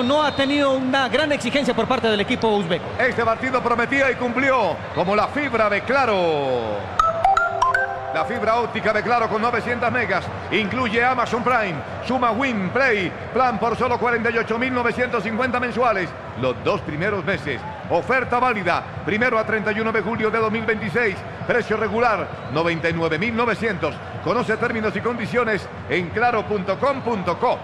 no ha tenido una gran exigencia por parte del equipo uzbeco. Este partido prometía y cumplió, como la fibra de Claro. La fibra óptica de Claro con 900 megas. Incluye Amazon Prime, Suma Win Play. Plan por solo 48.950 mensuales. Los 2 primeros meses. Oferta válida. 1 a 31 de julio de 2026. Precio regular 99.900. Conoce términos y condiciones en claro.com.co.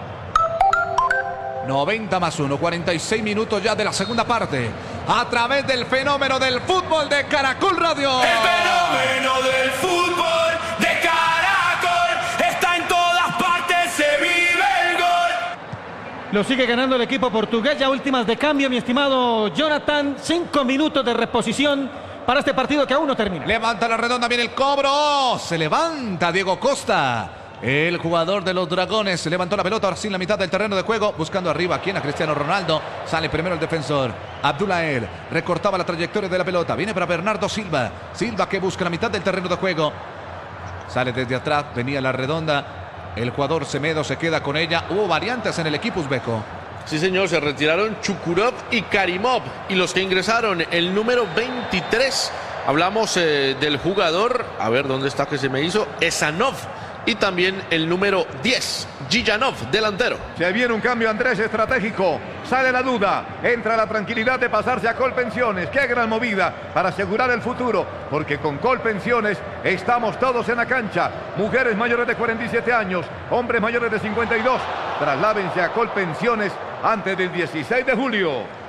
90 más 1, 46 minutos ya de la segunda parte. A través del fenómeno del fútbol de Caracol Radio. El fenómeno del fútbol de Caracol está en todas partes, se vive el gol. Lo sigue ganando el equipo portugués. Ya últimas de cambio, mi estimado Jonathan. 5 minutos de reposición para este partido que aún no termina. Levanta la redonda, viene el cobro. Se levanta Diego Costa. El jugador de los Dragones se levantó la pelota, ahora sí en la mitad del terreno de juego, buscando arriba aquí a Cristiano Ronaldo. Sale primero el defensor, Abdoulaye, recortaba la trayectoria de la pelota. Viene para Bernardo Silva. Silva que busca la mitad del terreno de juego. Sale desde atrás, venía la redonda. El jugador Semedo se queda con ella. Hubo variantes en el equipo uzbeco. Sí, señor, se retiraron Chukurov y Karimov. Y los que ingresaron, el número 23. Hablamos del jugador, a ver dónde está que se me hizo, Esanov. Y también el número 10, Gijanov, delantero. Se viene un cambio, Andrés, estratégico. Sale la duda, entra la tranquilidad de pasarse a Colpensiones. Qué gran movida para asegurar el futuro, porque con Colpensiones estamos todos en la cancha. Mujeres mayores de 47 años, hombres mayores de 52. Trasládense a Colpensiones antes del 16 de julio.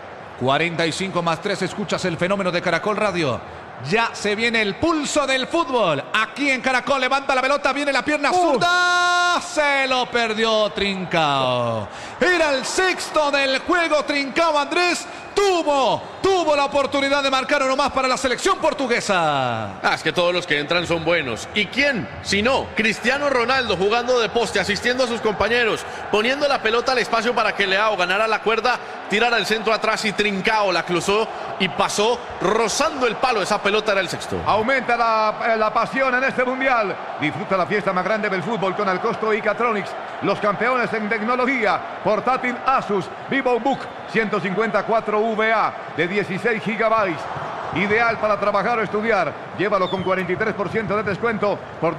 45 más 3, escuchas el fenómeno de Caracol Radio. Ya se viene el pulso del fútbol. Aquí en Caracol levanta la pelota, viene la pierna zurda. Se lo perdió Trincao. Era el sexto del juego. Trincao, Andrés, tuvo la oportunidad de marcar uno más para la selección portuguesa. Es que todos los que entran son buenos. ¿Y quién? Si no, Cristiano Ronaldo jugando de poste, asistiendo a sus compañeros, poniendo la pelota al espacio para que Leao ganara la cuerda, tirara el centro atrás y Trincao la cruzó y pasó rozando el palo. Esa pelota era el sexto. Aumenta la pasión en este mundial. Disfruta la fiesta más grande del fútbol con Alcosto y Catronics. Los campeones en tecnología. Portátil Asus VivoBook 154 VA de 16 GB. Ideal para trabajar o estudiar. Llévalo con 43% de descuento por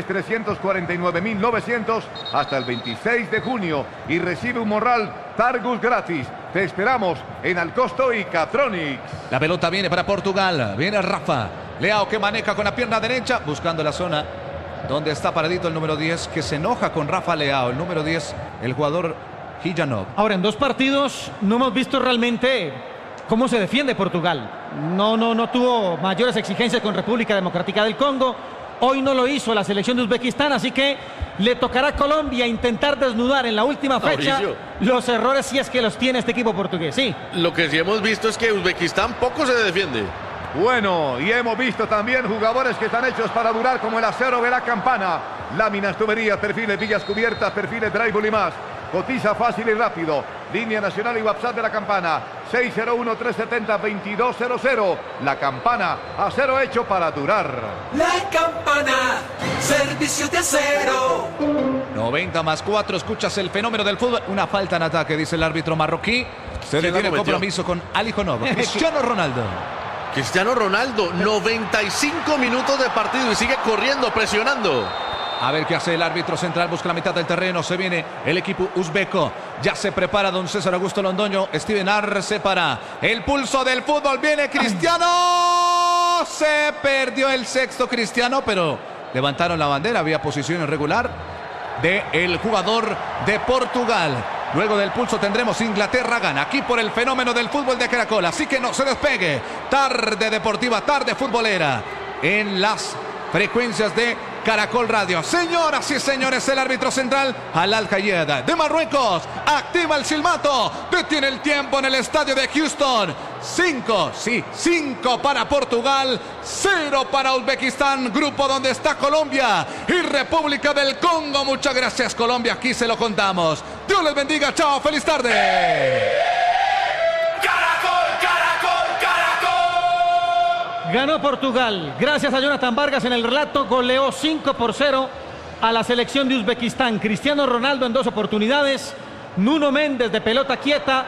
2.349.900 hasta el 26 de junio. Y recibe un morral Targus gratis. Te esperamos en Alcosto y Catronics. La pelota viene para Portugal. Viene Rafa. Leao que maneja con la pierna derecha, buscando la zona donde está paradito el número 10, que se enoja con Rafa Leao. El número 10, el jugador Gijanov. Ahora, en 2 partidos no hemos visto realmente cómo se defiende Portugal. No tuvo mayores exigencias con República Democrática del Congo. Hoy no lo hizo la selección de Uzbekistán, así que le tocará a Colombia intentar desnudar en la última fecha Mauricio, los errores, si es que los tiene este equipo portugués. Sí. Lo que sí hemos visto es que Uzbekistán poco se defiende. Bueno, y hemos visto también jugadores que están hechos para durar, como el acero de la Campana. Láminas, tuberías, perfiles, villas cubiertas, perfiles, drywall y más. Cotiza fácil y rápido. Línea nacional y WhatsApp de la Campana. 601-370-2200. La Campana, acero hecho para durar. La Campana, servicio de acero. 90 más 4, escuchas el fenómeno del fútbol. Una falta en ataque, dice el árbitro marroquí. Se detiene el compromiso con Ali Jonov. Cristiano Ronaldo. Cristiano Ronaldo, 95 minutos de partido y sigue corriendo, presionando. A ver qué hace el árbitro central, busca la mitad del terreno, se viene el equipo uzbeco. Ya se prepara don César Augusto Londoño, Steven Arce para el pulso del fútbol. Viene Cristiano, se perdió el sexto Cristiano, pero levantaron la bandera, había posición irregular del jugador de Portugal. Luego del pulso tendremos Inglaterra gana, aquí por el fenómeno del fútbol de Caracol, así que no se despegue. Tarde deportiva, tarde futbolera en las frecuencias de Caracol Radio. Señoras y señores, el árbitro central Halal Hayed de Marruecos activa el silbato, detiene el tiempo en el estadio de Houston. 5 para Portugal, 0 para Uzbekistán, grupo donde está Colombia y República del Congo. Muchas gracias, Colombia, aquí se lo contamos. Dios les bendiga, chao, feliz tarde. Ganó Portugal. Gracias a Jonathan Vargas en el relato. Goleó 5-0 a la selección de Uzbekistán. Cristiano Ronaldo en 2 oportunidades. Nuno Méndez de pelota quieta